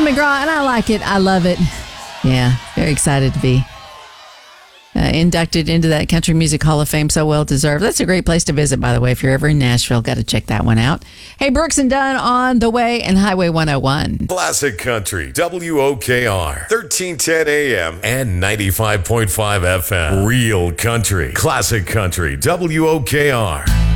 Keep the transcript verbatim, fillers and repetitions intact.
McGraw, and I like it. I love it. Yeah, very excited to be uh, inducted into that Country Music Hall of Fame. So well deserved. That's a great place to visit, by the way. If you're ever in Nashville, got to check that one out. Hey, Brooks and Dunn on the way and Highway one oh one. Classic Country, W O K R, thirteen ten A M and ninety-five point five F M. Real Country, Classic Country, W O K R.